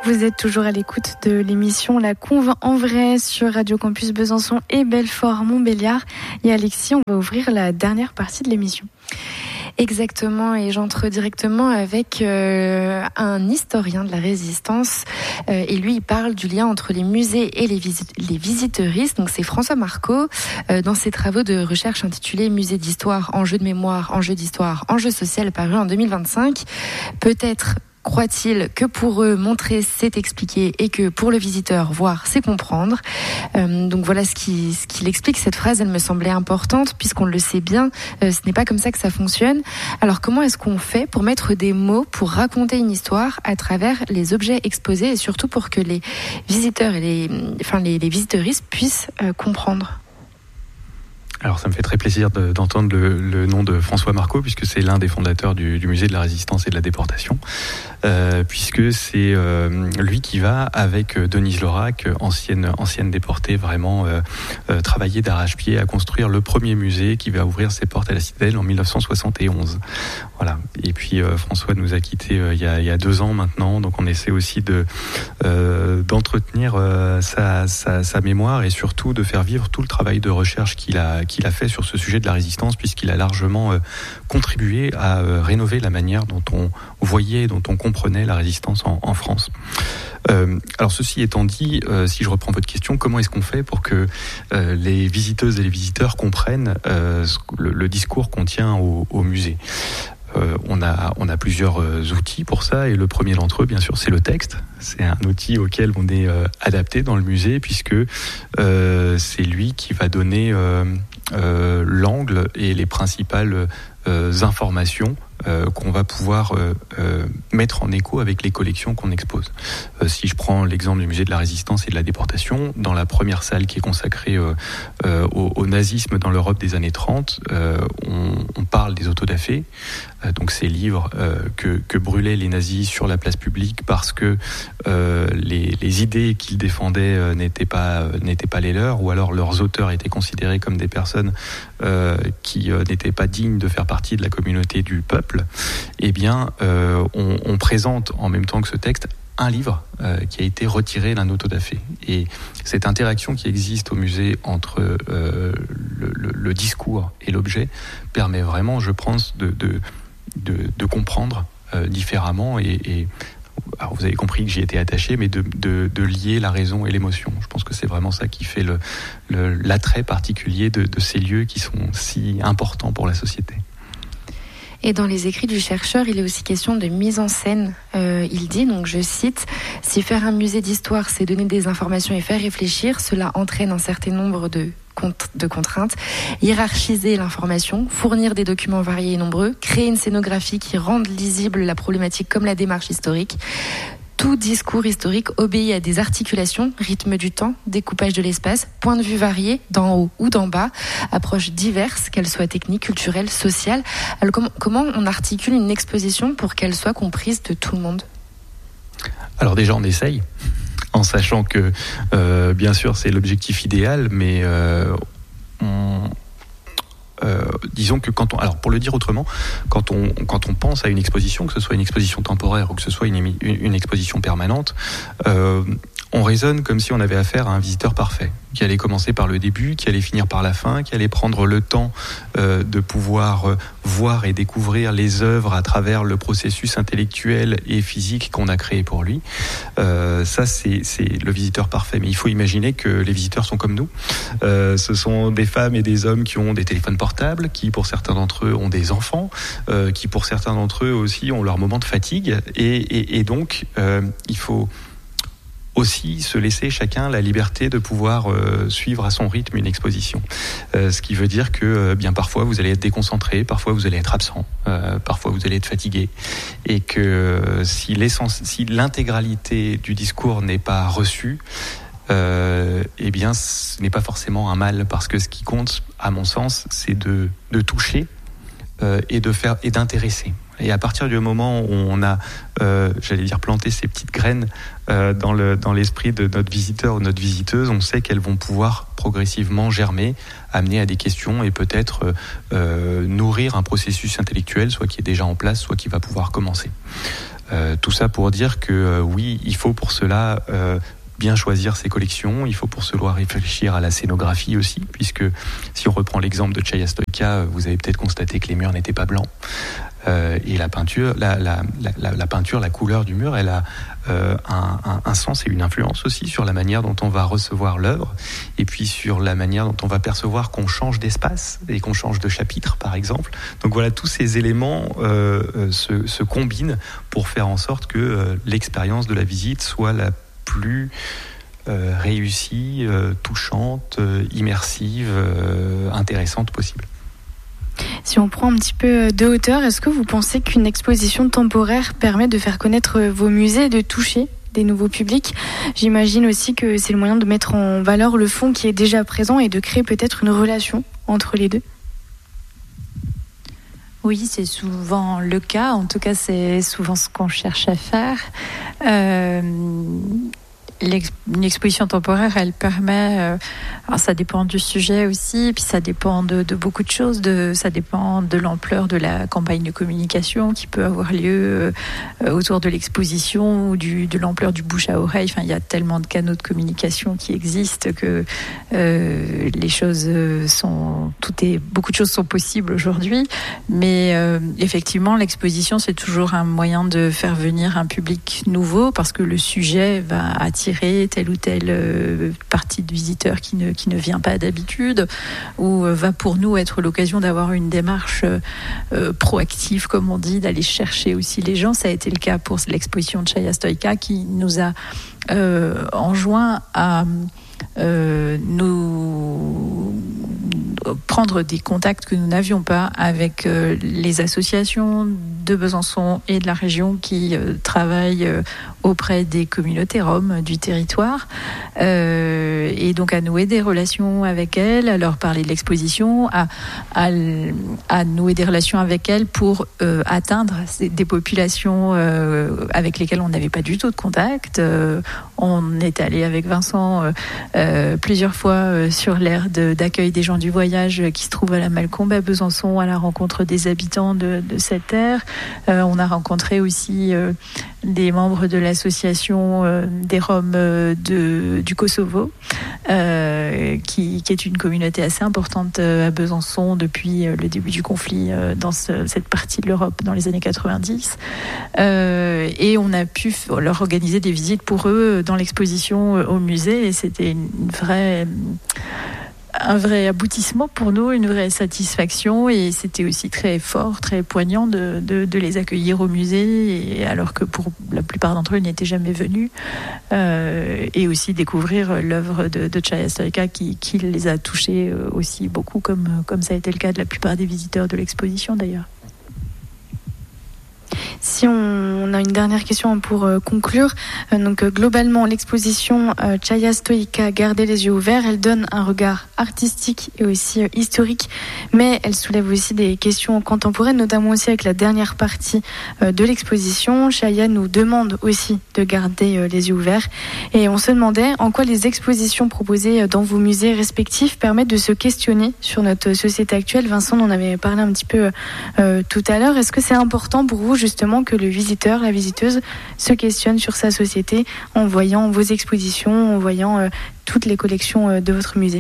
Vous êtes toujours à l'écoute de l'émission La Conve en vrai sur Radio Campus Besançon et Belfort-Montbéliard. Et Alexis, on va ouvrir la dernière partie de l'émission. Exactement, et j'entre directement avec un historien de la Résistance. Et lui, il parle du lien entre les musées et les visiteuristes. Donc c'est François Marcot, dans ses travaux de recherche intitulés Musée d'histoire, enjeux de mémoire, enjeux d'histoire, enjeux social, paru en 2025. Peut-être croit-il que pour eux, montrer, c'est expliquer, et que pour le visiteur, voir, c'est comprendre. Donc voilà ce qu'il explique. Cette phrase, elle me semblait importante, puisqu'on le sait bien, ce n'est pas comme ça que ça fonctionne. Alors comment est-ce qu'on fait pour mettre des mots, pour raconter une histoire à travers les objets exposés, et surtout pour que les visiteurs et les visiteuristes puissent comprendre? Alors ça me fait très plaisir d'entendre le nom de François Marcot, puisque c'est l'un des fondateurs du musée de la Résistance et de la Déportation, puisque c'est lui qui va, avec Denise Laurac, ancienne déportée, vraiment travailler d'arrache-pied à construire le premier musée qui va ouvrir ses portes à la Citadelle en 1971. Voilà. Et puis François nous a quittés il y a 2 ans maintenant, donc on essaie aussi d'entretenir sa mémoire, et surtout de faire vivre tout le travail de recherche qu'il a fait sur ce sujet de la résistance, puisqu'il a largement contribué à rénover la manière dont on voyait, dont on comprenait la résistance en France. Alors ceci étant dit, si je reprends votre question, comment est-ce qu'on fait pour que les visiteuses et les visiteurs comprennent le discours qu'on tient au musée ? On a plusieurs outils pour ça, et le premier d'entre eux, bien sûr, c'est le texte. C'est un outil auquel on est adapté dans le musée, puisque c'est lui qui va donner l'angle et les principales informations qu'on va pouvoir mettre en écho avec les collections qu'on expose. Si je prends l'exemple du musée de la Résistance et de la Déportation, dans la première salle qui est consacrée au nazisme dans l'Europe des années 30, on parle des autodafés, donc ces livres que brûlaient les nazis sur la place publique parce que les idées qu'ils défendaient n'étaient pas les leurs, ou alors leurs auteurs étaient considérés comme des personnes qui n'étaient pas dignes de faire partie de la communauté du peuple. Eh bien, on présente en même temps que ce texte un livre qui a été retiré d'un autodafé. Et cette interaction qui existe au musée entre le discours et l'objet permet vraiment, je pense, de comprendre différemment et alors vous avez compris que j'y étais attaché, mais de lier la raison et l'émotion. Je pense que c'est vraiment ça qui fait l'attrait particulier de ces lieux qui sont si importants pour la société. Et dans les écrits du chercheur, il est aussi question de mise en scène. Il dit, donc je cite, « Si faire un musée d'histoire, c'est donner des informations et faire réfléchir, cela entraîne un certain nombre de contraintes, hiérarchiser l'information, fournir des documents variés et nombreux, créer une scénographie qui rende lisible la problématique comme la démarche historique. Tout discours historique obéit à des articulations, rythme du temps, découpage de l'espace, points de vue variés, d'en haut ou d'en bas, approches diverses, qu'elles soient techniques, culturelles, sociales. Alors, comment on articule une exposition pour qu'elle soit comprise de tout le monde ? Alors déjà, on essaye, en sachant que, bien sûr, c'est l'objectif idéal, mais disons que alors pour le dire autrement, quand on pense à une exposition, que ce soit une exposition temporaire ou que ce soit une exposition permanente, on raisonne comme si on avait affaire à un visiteur parfait, qui allait commencer par le début, qui allait finir par la fin, qui allait prendre le temps de pouvoir voir et découvrir les œuvres à travers le processus intellectuel et physique qu'on a créé pour lui. Ça, c'est le visiteur parfait. Mais il faut imaginer que les visiteurs sont comme nous. Ce sont des femmes et des hommes qui ont des téléphones portables, qui pour certains d'entre eux ont des enfants, qui pour certains d'entre eux aussi ont leur moment de fatigue. Et donc, il faut aussi se laisser chacun la liberté de pouvoir suivre à son rythme une exposition. Ce qui veut dire que bien parfois vous allez être déconcentré, parfois vous allez être absent, parfois vous allez être fatigué, et que si l'intégralité du discours n'est pas reçue, eh bien ce n'est pas forcément un mal, parce que ce qui compte, à mon sens, c'est de toucher et d'intéresser. Et à partir du moment où on a, planté ces petites graines dans l'esprit de notre visiteur ou notre visiteuse, on sait qu'elles vont pouvoir progressivement germer, amener à des questions et peut-être nourrir un processus intellectuel, soit qui est déjà en place, soit qui va pouvoir commencer. Tout ça pour dire que oui, il faut pour cela bien choisir ses collections, il faut pour cela réfléchir à la scénographie aussi, puisque si on reprend l'exemple de Chaya Stoïka, vous avez peut-être constaté que les murs n'étaient pas blancs. Et la peinture, la peinture, la couleur du mur, elle a un sens et une influence aussi sur la manière dont on va recevoir l'œuvre, et puis sur la manière dont on va percevoir qu'on change d'espace et qu'on change de chapitre, par exemple. Donc voilà, tous ces éléments se combinent pour faire en sorte que l'expérience de la visite soit la plus réussie, touchante, immersive, intéressante possible. Si on prend un petit peu de hauteur, est-ce que vous pensez qu'une exposition temporaire permet de faire connaître vos musées et de toucher des nouveaux publics ? J'imagine aussi que c'est le moyen de mettre en valeur le fond qui est déjà présent et de créer peut-être une relation entre les deux. Oui, c'est souvent le cas. En tout cas, c'est souvent ce qu'on cherche à faire. Une exposition temporaire, elle permet, alors ça dépend du sujet aussi, puis ça dépend de beaucoup de choses, ça dépend de l'ampleur de la campagne de communication qui peut avoir lieu autour de l'exposition ou de l'ampleur du bouche à oreille. Enfin, il y a tellement de canaux de communication qui existent que les choses beaucoup de choses sont possibles aujourd'hui. Mais effectivement, l'exposition, c'est toujours un moyen de faire venir un public nouveau parce que le sujet va attirer telle ou telle partie de visiteurs qui ne vient pas d'habitude, ou va pour nous être l'occasion d'avoir une démarche proactive, comme on dit, d'aller chercher aussi les gens. Ça a été le cas pour l'exposition de Chaya Stoïka qui nous a enjoint à nous prendre des contacts que nous n'avions pas avec les associations de Besançon et de la région qui travaillent auprès des communautés roms du territoire, et donc à nouer des relations avec elles, à leur parler de l'exposition, à nouer des relations avec elles pour atteindre des populations avec lesquelles on n'avait pas du tout de contact. On est allé avec Vincent plusieurs fois sur l'aire d'accueil des gens du voyage qui se trouve à la Malcombe à Besançon, à la rencontre des habitants de cette terre. On a rencontré aussi des membres de l'association des Roms du Kosovo, qui est une communauté assez importante à Besançon depuis le début du conflit dans cette partie de l'Europe dans les années 90. Et on a pu leur organiser des visites pour eux dans l'exposition au musée, et c'était un vrai aboutissement pour nous, une vraie satisfaction, et c'était aussi très fort, très poignant de les accueillir au musée, et alors que pour la plupart d'entre eux ils n'étaient jamais venus, et aussi découvrir l'œuvre de Chaya Stoïka qui les a touchés aussi beaucoup, comme ça a été le cas de la plupart des visiteurs de l'exposition d'ailleurs. Si on a une dernière question pour conclure, donc globalement l'exposition Chaya Stoïka, Garder les yeux ouverts, elle donne un regard artistique et aussi historique, mais elle soulève aussi des questions contemporaines, notamment aussi avec la dernière partie de l'exposition. Chaya nous demande aussi de garder les yeux ouverts, et on se demandait en quoi les expositions proposées dans vos musées respectifs permettent de se questionner sur notre société actuelle. Vincent en avait parlé un petit peu tout à l'heure. Est-ce que c'est important pour vous justement que le visiteur, la visiteuse se questionne sur sa société en voyant vos expositions, en voyant toutes les collections de votre musée?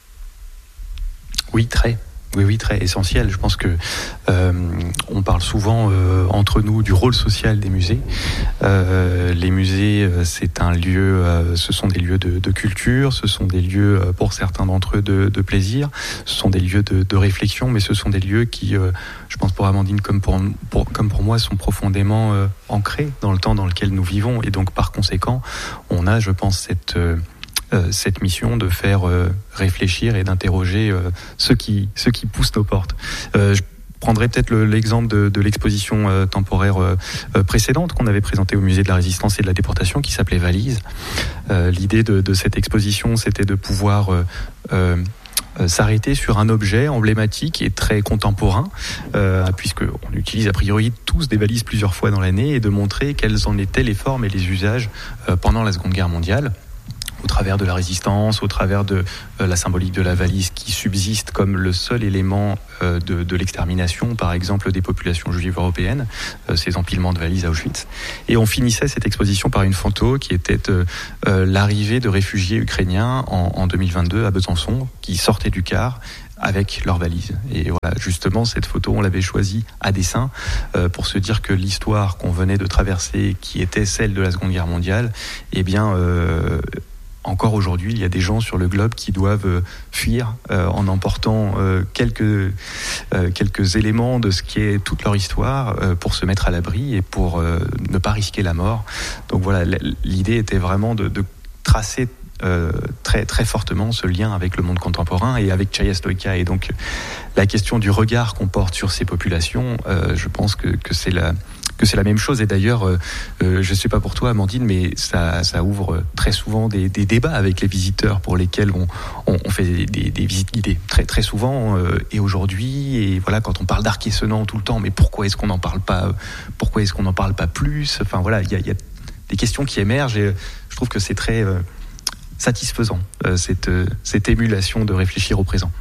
Oui, très essentiel. Je pense que on parle souvent entre nous du rôle social des musées. Les musées, c'est un lieu, ce sont des lieux de culture, ce sont des lieux pour certains d'entre eux de plaisir, ce sont des lieux de réflexion, mais ce sont des lieux qui, je pense pour Amandine comme pour moi, sont profondément ancrés dans le temps dans lequel nous vivons, et donc par conséquent, on a, je pense, cette mission de faire réfléchir et d'interroger ceux qui poussent nos portes. Je prendrai peut-être l'exemple de l'exposition temporaire précédente qu'on avait présentée au musée de la Résistance et de la Déportation, qui s'appelait Valise. L'idée de cette exposition, c'était de pouvoir s'arrêter sur un objet emblématique et très contemporain, puisqu'on utilise a priori tous des valises plusieurs fois dans l'année, et de montrer quelles en étaient les formes et les usages pendant la Seconde Guerre mondiale. au travers de la résistance, au travers de la symbolique de la valise qui subsiste comme le seul élément de l'extermination, par exemple, des populations juives européennes, ces empilements de valises à Auschwitz. Et on finissait cette exposition par une photo qui était l'arrivée de réfugiés ukrainiens en 2022 à Besançon, qui sortaient du car avec leurs valises. Et voilà, justement, cette photo, on l'avait choisie à dessein pour se dire que l'histoire qu'on venait de traverser, qui était celle de la Seconde Guerre mondiale, eh bien, encore aujourd'hui, il y a des gens sur le globe qui doivent fuir en emportant quelques éléments de ce qui est toute leur histoire pour se mettre à l'abri et pour ne pas risquer la mort. Donc voilà, l'idée était vraiment de tracer très très fortement ce lien avec le monde contemporain et avec Chaya Stoïka. Et donc la question du regard qu'on porte sur ces populations, je pense que c'est la même chose. Et d'ailleurs, je sais pas pour toi, Amandine, mais ça ouvre très souvent des débats avec les visiteurs pour lesquels on fait des visites guidées très très souvent. Et aujourd'hui, et voilà, quand on parle d'Arc-et-Senans tout le temps, mais pourquoi est-ce qu'on n'en parle pas plus? Enfin voilà, il y a des questions qui émergent et je trouve que c'est très satisfaisant, cette émulation de réfléchir au présent.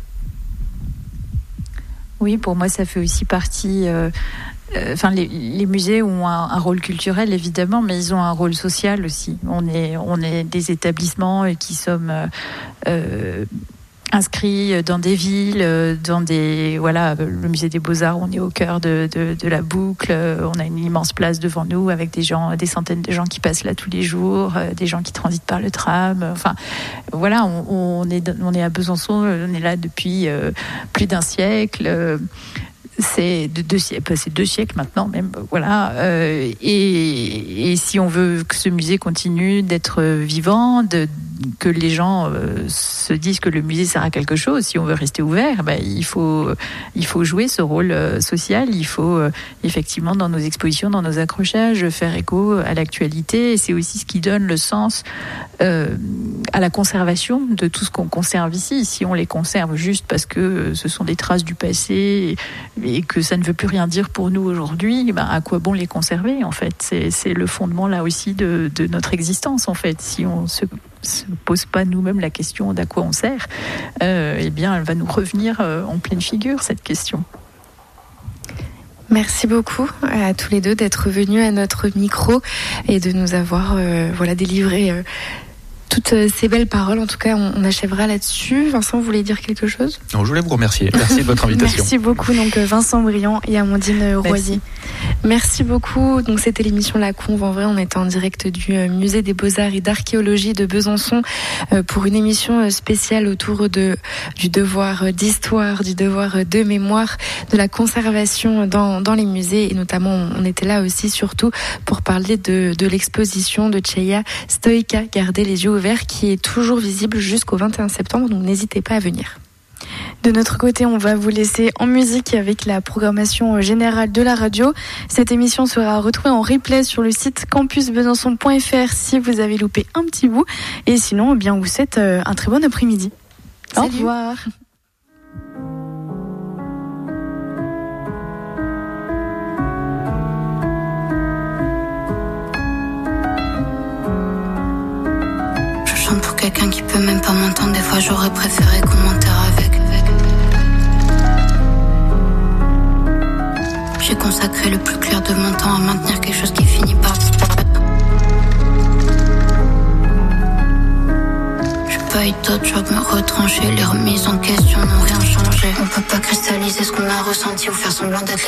Oui, pour moi, ça fait aussi partie... les musées ont un rôle culturel, évidemment, mais ils ont un rôle social aussi. On est des établissements qui sommes... inscrits dans des villes, le musée des Beaux-Arts, on est au cœur de la boucle, on a une immense place devant nous avec des centaines de gens qui passent là tous les jours, des gens qui transitent par le tram, enfin voilà, on est à Besançon, on est là depuis plus d'un siècle. C'est 2 siècles maintenant même, voilà. Et si on veut que ce musée continue d'être vivant, que les gens se disent que le musée sert à quelque chose, si on veut rester ouvert, il faut jouer ce rôle social. Il faut effectivement, dans nos expositions, dans nos accrochages, faire écho à l'actualité. Et c'est aussi ce qui donne le sens à la conservation de tout ce qu'on conserve ici. Si on les conserve juste parce que ce sont des traces du passé et que ça ne veut plus rien dire pour nous aujourd'hui, à quoi bon les conserver, en fait? C'est le fondement là aussi de notre existence, en fait. Si on se pose pas nous-mêmes la question d'à quoi on sert, eh bien elle va nous revenir en pleine figure, cette question. Merci beaucoup à tous les deux d'être venus à notre micro et de nous avoir délivré toutes ces belles paroles. En tout cas, on achèvera là-dessus. Vincent, vous voulez dire quelque chose? Non, je voulais vous remercier. Merci de votre invitation. Merci beaucoup, donc Vincent Briand et Amandine Royer. Merci beaucoup. Donc c'était l'émission La Conve en vrai. On était en direct du musée des Beaux-Arts et d'Archéologie de Besançon pour une émission spéciale autour du devoir d'histoire, du devoir de mémoire, de la conservation dans les musées. Et notamment, on était là aussi surtout pour parler de l'exposition de Chaya Stoïka, Gardez les yeux ouverts, qui est toujours visible jusqu'au 21 septembre. Donc n'hésitez pas à venir. De notre côté, on va vous laisser en musique avec la programmation générale de la radio. Cette émission sera retrouvée en replay sur le site campusbesançon.fr si vous avez loupé un petit bout. Et sinon, on vous souhaite un très bon après-midi. Au revoir. Je chante pour quelqu'un qui peut même pas m'entendre. Des fois, j'aurais préféré qu'on m'enterre avec. J'ai consacré le plus clair de mon temps à maintenir quelque chose qui finit par disparaître. J'ai pas eu d'autre choix que me retrancher. Les remises en question n'ont rien changé. On peut pas cristalliser ce qu'on a ressenti ou faire semblant d'être